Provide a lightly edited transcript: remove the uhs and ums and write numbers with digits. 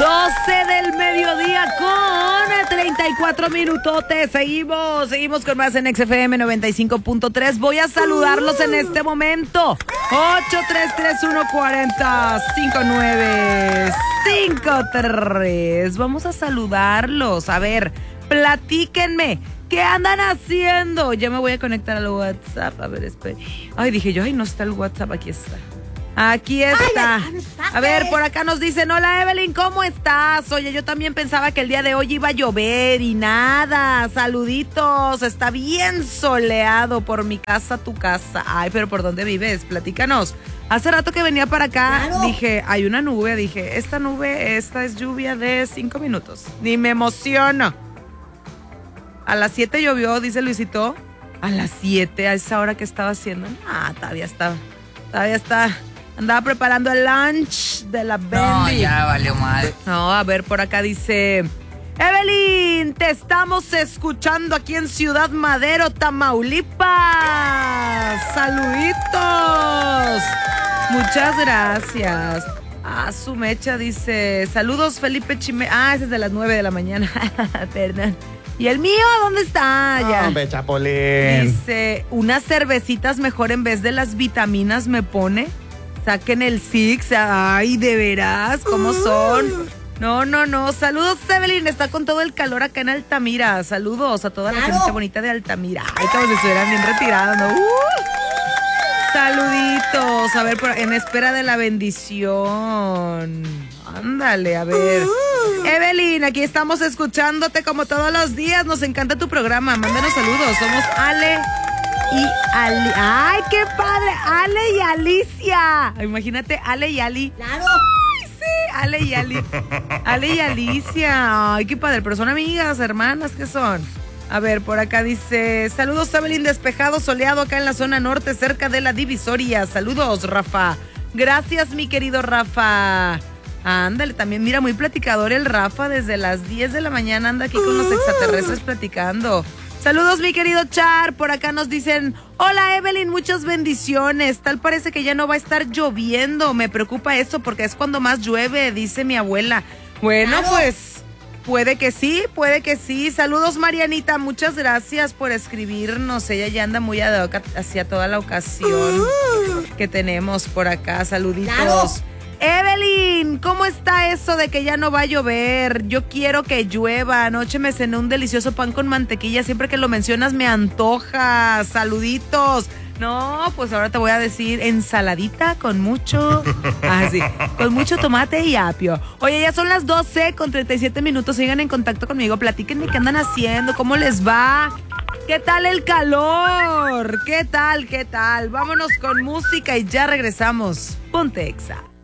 12 del mediodía con 34 minutotes. Seguimos con más en XFM 95.3. Voy a saludarlos en este momento. 8331405953. Vamos a saludarlos. A ver, platíquenme. ¿Qué andan haciendo? Ya me voy a conectar al WhatsApp. A ver, espera. Ay, dije yo, no está el WhatsApp. Aquí está. Aquí está. A ver, por acá nos dicen, hola Evelyn, ¿cómo estás? Oye, yo también pensaba que el día de hoy iba a llover y nada. Saluditos, está bien soleado por mi casa, tu casa. Ay, pero ¿por dónde vives? Platícanos. Hace rato que venía para acá, claro. Dije, hay una nube, dije, esta es lluvia de 5 minutos. Ni me emociono. A las 7 llovió, dice Luisito. A las 7, a esa hora que estaba haciendo. Todavía está. Andaba preparando el lunch de la Bendy. No, ya valió mal. No, a ver, por acá dice, Evelyn, te estamos escuchando aquí en Ciudad Madero, Tamaulipas. Saluditos. Muchas gracias. Su mecha dice, saludos Felipe Chime. Ese es de las 9 de la mañana. Perdón. ¿Y el mío dónde está? Ya. Hombre, Chapolín. Dice, unas cervecitas mejor en vez de las vitaminas me pone. Saquen el Six. Ay, de veras, ¿cómo son? No. Saludos, Evelyn. Está con todo el calor acá en Altamira. Saludos a toda la gente bonita de Altamira. Ay, como si estuvieran bien retirados, ¿no? Saluditos. A ver, en espera de la bendición. Ándale, a ver. Evelyn, aquí estamos escuchándote como todos los días. Nos encanta tu programa. Mándanos saludos. Somos Ale y Ali. ¡Ay, qué padre! Ale y Alicia. Imagínate, Ale y Ali. ¡Claro! ¡Ay, sí! Ale y Ali. Ale y Alicia. ¡Ay, qué padre! Pero son amigas, hermanas, ¿qué son? A ver, por acá dice, saludos, Evelyn, despejado, soleado acá en la zona norte, cerca de la Divisoria. Saludos, Rafa. Gracias, mi querido Rafa. Ándale, también mira, muy platicador el Rafa, desde las 10 de la mañana anda aquí con los extraterrestres platicando. Saludos, mi querido Char, por acá nos dicen, hola Evelyn, muchas bendiciones, tal parece que ya no va a estar lloviendo, me preocupa eso porque es cuando más llueve, dice mi abuela. Bueno, claro. Pues, puede que sí, saludos Marianita, muchas gracias por escribirnos, ella ya anda muy ad hoc hacia toda la ocasión que tenemos por acá, saluditos. Claro. Evelyn, ¿cómo está eso de que ya no va a llover? Yo quiero que llueva. Anoche me cené un delicioso pan con mantequilla. Siempre que lo mencionas me antoja. Saluditos. No, pues ahora te voy a decir ensaladita con mucho... con mucho tomate y apio. Oye, ya son las 12 con 37 minutos. Sigan en contacto conmigo. Platíquenme qué andan haciendo, cómo les va. ¿Qué tal el calor? ¿Qué tal? Vámonos con música y ya regresamos. Ponte Exa.